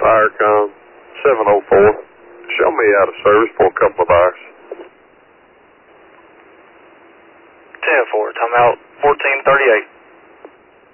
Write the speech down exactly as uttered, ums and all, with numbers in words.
Hierocom seven oh four. Show me out of service for a couple of hours. ten four, timeout fourteen thirty-eight.